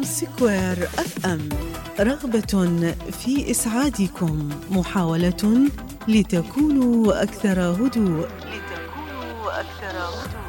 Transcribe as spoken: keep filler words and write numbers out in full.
سكوير اف ام، رغبة في إسعادكم، محاولة لتكونوا أكثر هدوء. لتكونوا أكثر هدوء.